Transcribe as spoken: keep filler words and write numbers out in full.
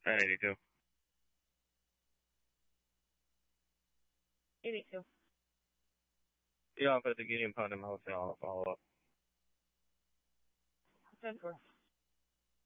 nine eighty-two. eighty-two. Yeah, but the Gideon Putnam Hotel, I'll follow up. ten four.